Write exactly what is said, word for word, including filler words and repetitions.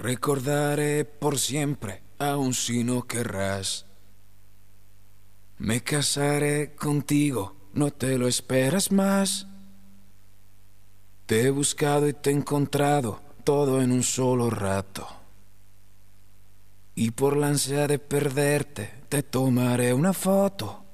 recordaré por siempre, aun si no querrás. Me casaré contigo, no te lo esperas más. Te he buscado y te he encontrado, todo en un solo rato. Y por la ansia de perderte, te tomaré una foto.